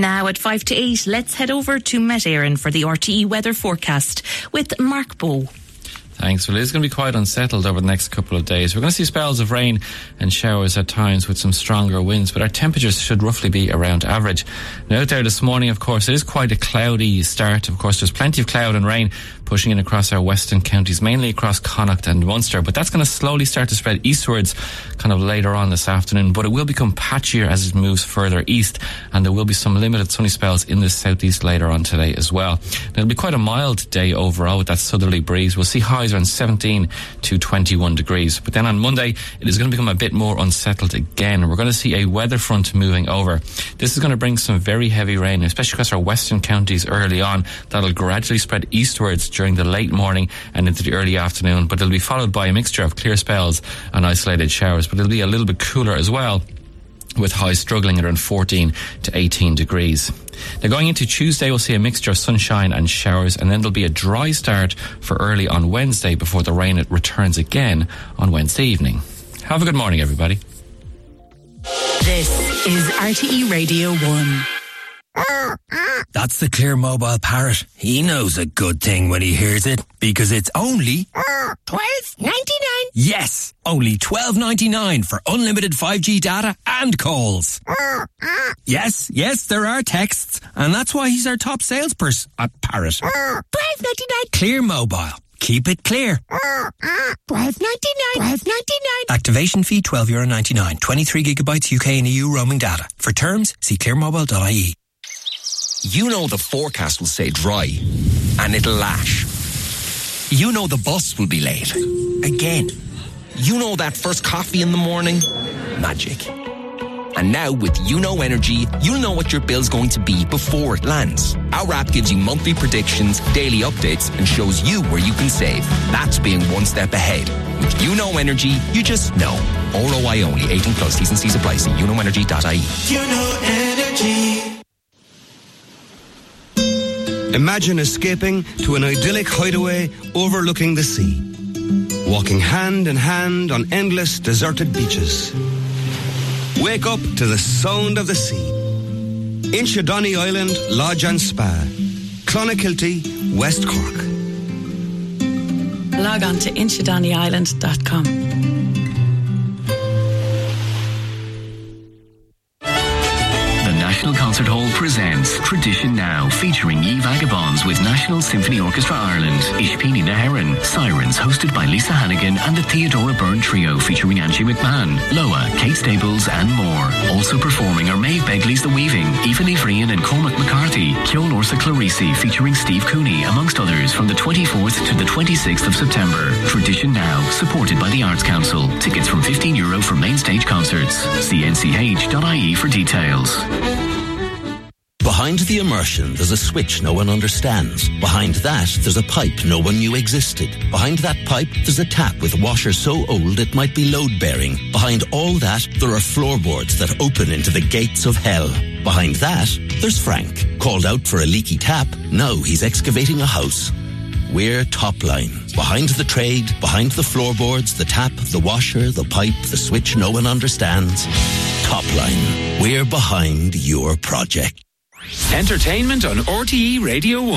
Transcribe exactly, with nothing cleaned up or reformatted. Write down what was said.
Now at five to eight, let's head over to Met Éireann for the R T E weather forecast with Mark Bowe. Thanks. Well, it is going to be quite unsettled over the next couple of days. We're going to see spells of rain and showers at times with some stronger winds, but our temperatures should roughly be around average. Now, out there this morning, of course, it is quite a cloudy start. Of course, there's plenty of cloud and rain pushing in across our western counties, mainly across Connacht and Munster, but that's going to slowly start to spread eastwards kind of later on this afternoon, but it will become patchier as it moves further east, and there will be some limited sunny spells in the southeast later on today as well. Now, it'll be quite a mild day overall with that southerly breeze. We'll see highs around seventeen to twenty-one degrees, but then on Monday it is going to become a bit more unsettled again. We're going to see a weather front moving over. This is going to bring some very heavy rain, especially across our western counties early on. That'll gradually spread eastwards during the late morning and into the early afternoon, but it'll be followed by a mixture of clear spells and isolated showers, but it'll be a little bit cooler as well, with highs struggling at around fourteen to eighteen degrees. Now, going into Tuesday, we'll see a mixture of sunshine and showers, and then there'll be a dry start for early on Wednesday before the rain returns again on Wednesday evening. Have a good morning, everybody. This is R T E Radio one. That's the Clear Mobile Parrot. He knows a good thing when he hears it, because it's only twelve ninety-nine. Yes, only twelve ninety-nine for unlimited five G data and calls. Yes, yes, there are texts, and that's why he's our top salesperson at Parrot. twelve ninety-nine. Clear Mobile. Keep it clear. twelve ninety-nine. twelve ninety-nine. Activation fee twelve euro ninety-nine. twenty-three gigabytes U K and E U roaming data. For terms, see clear mobile dot I E. You know the forecast will say dry, and it'll lash. You know the bus will be late. Again. You know that first coffee in the morning? Magic. And now with You Know Energy, you'll know what your bill's going to be before it lands. Our app gives you monthly predictions, daily updates, and shows you where you can save. That's being one step ahead. With You Know Energy, you just know. R O I only. eighteen plus. T's and C's apply. See you know energy dot I E. You Know Energy. Imagine escaping to an idyllic hideaway overlooking the sea. Walking hand in hand on endless deserted beaches. Wake up to the sound of the sea. Inchydoney Island Lodge and Spa. Clonakilty, West Cork. Log on to inchydoney island dot com. National Concert Hall presents Tradition Now, featuring Ye Vagabonds with National Symphony Orchestra Ireland, Ishpini Naharan, Sirens, hosted by Lisa Hannigan, and the Theodora Byrne Trio, featuring Angie McMahon, Loa, Kate Stables, and more. Also performing are Maeve Begley's The Weaving, Aoife Ivrian and Cormac McCarthy, Ciol Orsa Clarisi, featuring Steve Cooney, amongst others, from the twenty-fourth to the twenty-sixth of September. Tradition Now, supported by the Arts Council. Tickets from fifteen euro for main stage concerts. See N C H dot I E for details. Behind the immersion, there's a switch no one understands. Behind that, there's a pipe no one knew existed. Behind that pipe, there's a tap with a washer so old it might be load-bearing. Behind all that, there are floorboards that open into the gates of hell. Behind that, there's Frank. Called out for a leaky tap, now he's excavating a house. We're Topline. Behind the trade, behind the floorboards, the tap, the washer, the pipe, the switch no one understands. Topline. We're behind your project. Entertainment on R T E Radio one.